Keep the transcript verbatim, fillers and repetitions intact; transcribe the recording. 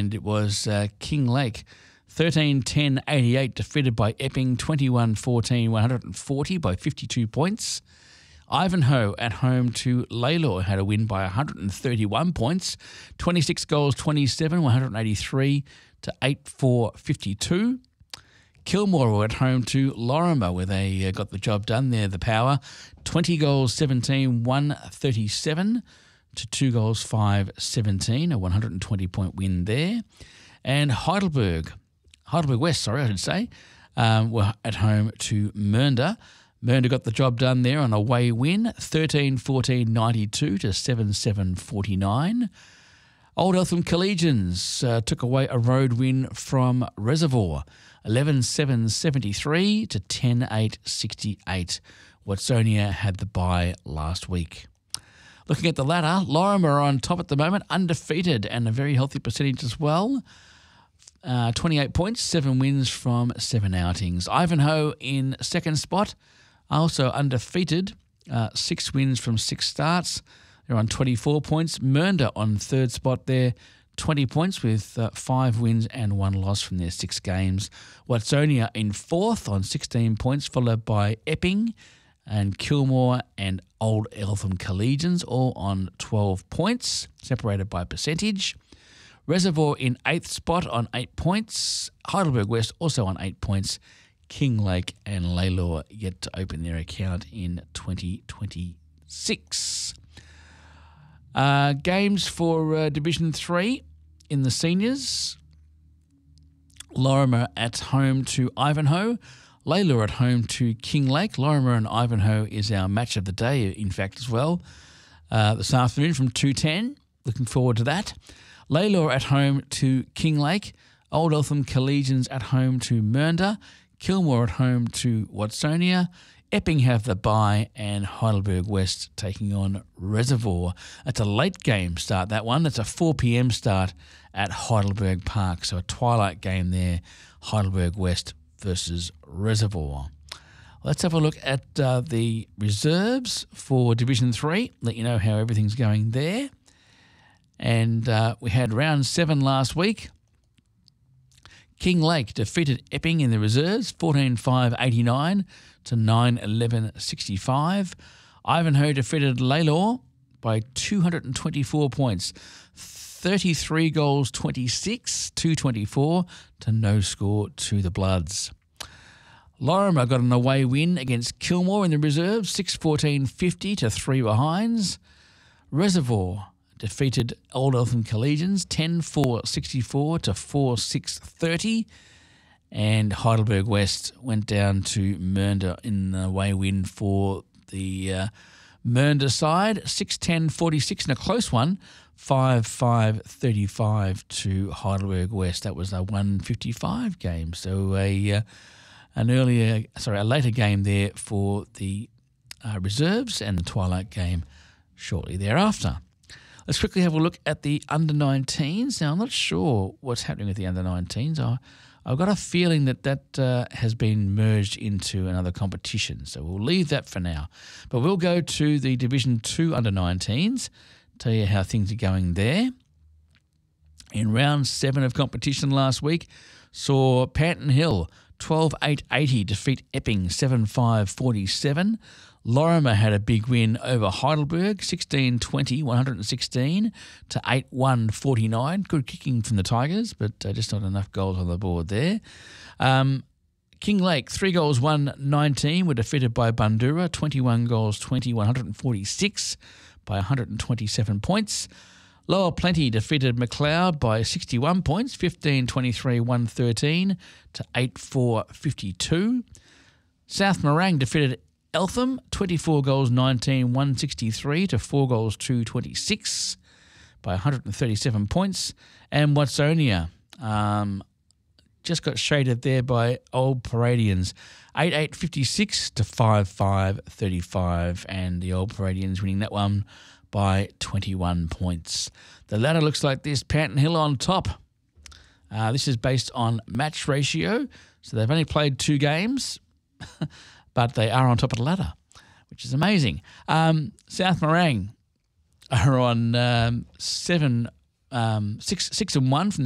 and it was uh, Kinglake thirteen ten eighty-eight defeated by Epping twenty-one fourteen one hundred forty by fifty-two points. Ivanhoe at home to Lalor had a win by one hundred thirty-one points, twenty-six goals twenty-seven one hundred eighty-three to eight four fifty-two. Kilmore were at home to Lorimer, where they uh, got the job done there, the Power. twenty goals seventeen one thirty-seven to two goals five seventeen, a one hundred twenty point win there. And Heidelberg, Heidelberg West, sorry, I should say, um, were at home to Mernda. Mernda got the job done there on a away win, thirteen fourteen ninety-two to seven seven forty-nine. Old Eltham Collegians uh, took away a road win from Reservoir, eleven seven seventy-three to ten eight sixty-eight. Watsonia had the bye last week. Looking at the ladder, Lorimer are on top at the moment, undefeated and a very healthy percentage as well. Uh, twenty-eight points, seven wins from seven outings. Ivanhoe in second spot, also undefeated, uh, six wins from six starts. They're on twenty-four points. Mernda on third spot there, twenty points with uh, five wins and one loss from their six games. Watsonia in fourth on sixteen points, followed by Epping and Kilmore and Old Eltham Collegians, all on twelve points, separated by percentage. Reservoir in eighth spot on eight points. Heidelberg West also on eight points. Kinglake and Lalor yet to open their account in twenty twenty-six. Uh, games for uh, Division three in the seniors. Lorimer at home to Ivanhoe. Lalor at home to Kinglake. Lorimer and Ivanhoe is our match of the day, in fact, as well, uh, this afternoon from two ten. Looking forward to that. Lalor at home to Kinglake. Old Eltham Collegians at home to Mernda. Kilmore at home to Watsonia. Epping have the bye, and Heidelberg West taking on Reservoir. It's a late game start, that one. It's a four p.m. start at Heidelberg Park, so a twilight game there, Heidelberg West versus Reservoir. Let's have a look at uh, the reserves for Division three, let you know how everything's going there. And uh, we had round seven last week. Kinglake defeated Epping in the reserves, fourteen five eighty-nine to nine eleven sixty-five. Ivanhoe defeated Lalor by two hundred twenty-four points, thirty-three goals twenty-six, two twenty-four to no score to the Bloods. Lorimer got an away win against Kilmore in the reserves, six fourteen fifty to three behinds. Reservoir defeated Old Eltham Collegians, ten four sixty-four to four six thirty. And Heidelberg West went down to Mernda in the away win for the uh, Mernda side, six ten forty-six in a close one, five five thirty-five to Heidelberg West. That was a one fifty-five game. So a uh, an earlier, sorry, a later game there for the uh, reserves, and the twilight game shortly thereafter. Let's quickly have a look at the under nineteens. Now, I'm not sure what's happening with the under nineteens. I, I've got a feeling that that uh, has been merged into another competition, so we'll leave that for now. But we'll go to the Division two under nineteens, tell you how things are going there. In round seven of competition last week, saw Panton Hill twelve eight eighty defeat Epping seven five forty-seven. Lorimer had a big win over Heidelberg, sixteen twenty one hundred sixteen to eight one forty-nine. Good kicking from the Tigers, but uh, just not enough goals on the board there. Um, Kinglake, three goals one nineteen, were defeated by Bundura, twenty-one goals twenty one hundred forty-six by one hundred twenty-seven points. Lower Plenty defeated McLeod by sixty-one points, fifteen twenty-three one thirteen to eight four fifty-two. South Morang defeated Eltham, twenty-four goals nineteen one sixty-three to four goals two twenty-six by one hundred thirty-seven points. And Watsonia um, just got shaded there by Old Paradians, eight eight fifty-six to five five thirty-five, and the Old Paradians winning that one by twenty-one points. The ladder looks like this. Panton Hill on top. Uh, this is based on match ratio, so they've only played two games, but they are on top of the ladder, which is amazing. Um, South Morang are on um, seven, um, six, six and one from